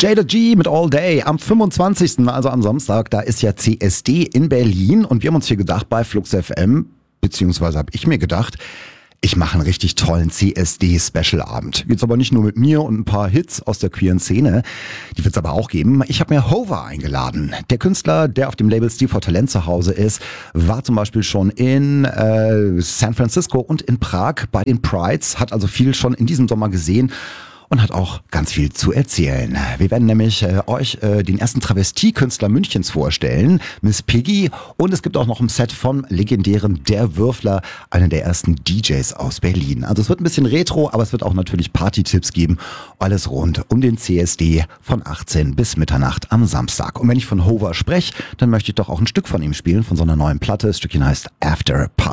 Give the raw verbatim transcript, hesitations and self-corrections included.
Jada G mit All Day am fünfundzwanzigsten, also am Samstag, da ist ja C S D in Berlin und wir haben uns hier gedacht bei Flux F M, beziehungsweise habe ich mir gedacht, ich mache einen richtig tollen C S D-Special-Abend. Jetzt aber nicht nur mit mir und ein paar Hits aus der queeren Szene, die wird es aber auch geben. Ich habe mir Hover eingeladen. Der Künstler, der auf dem Label Steel for Talent zu Hause ist, war zum Beispiel schon in äh, San Francisco und in Prag bei den Prides, hat also viel schon in diesem Sommer gesehen und hat auch ganz viel zu erzählen. Wir werden nämlich äh, euch äh, den ersten Travestiekünstler Münchens vorstellen, Miss Piggy. Und es gibt auch noch ein Set vom legendären Der Würfler, einer der ersten D Js aus Berlin. Also es wird ein bisschen retro, aber es wird auch natürlich Party-Tipps geben. Alles rund um den C S D von achtzehn bis Mitternacht am Samstag. Und wenn ich von Hover spreche, dann möchte ich doch auch ein Stück von ihm spielen, von so einer neuen Platte. Das Stückchen heißt After Party.